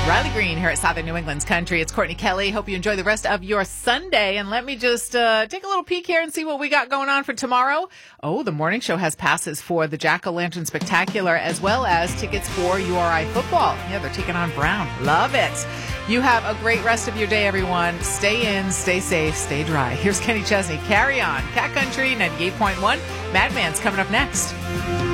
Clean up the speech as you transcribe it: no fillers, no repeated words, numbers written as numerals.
Riley Green here at Southern New England's Country. It's Courtney Kelly. Hope you enjoy the rest of your Sunday. And let me just take a little peek here and see what we got going on for tomorrow. Oh, the morning show has passes for the Jack-O-Lantern Spectacular as well as tickets for URI football. Yeah, they're taking on Brown. Love it. You have a great rest of your day, everyone. Stay in, stay safe, stay dry. Here's Kenny Chesney. Carry on. Cat Country 98.1. Madman's coming up next.